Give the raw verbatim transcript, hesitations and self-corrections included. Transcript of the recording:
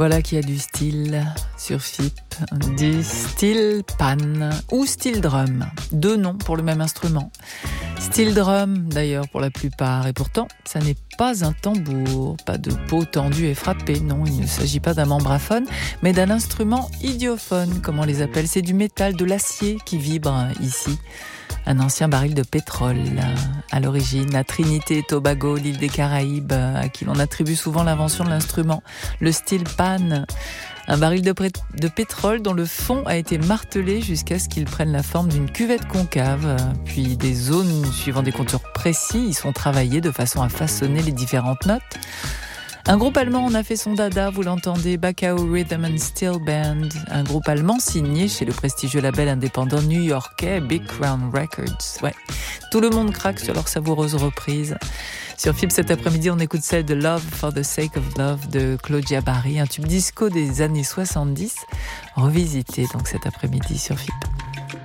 Voilà qui a du style sur F I P, du style pan ou style drum. Deux noms pour le même instrument. Style drum d'ailleurs pour la plupart, et pourtant ça n'est pas un tambour, pas de peau tendue et frappée, non, il ne s'agit pas d'un membraphone, mais d'un instrument idiophone, comme on les appelle. C'est du métal, de l'acier qui vibre ici. Un ancien baril de pétrole, à l'origine, à Trinité et Tobago, l'île des Caraïbes, à qui l'on attribue souvent l'invention de l'instrument, le steel pan. Un baril de, pré- de pétrole dont le fond a été martelé jusqu'à ce qu'il prenne la forme d'une cuvette concave. Puis des zones suivant des contours précis y sont travaillées de façon à façonner les différentes notes. Un groupe allemand en a fait son dada, vous l'entendez, Bakau Rhythm and Steel Band, un groupe allemand signé chez le prestigieux label indépendant new-yorkais Big Crown Records. Ouais, tout le monde craque sur leur savoureuse reprise. Sur F I P cet après-midi, on écoute celle de Love for the Sake of Love de Claudia Barry, un tube disco des années soixante-dix, revisité donc cet après-midi sur F I P.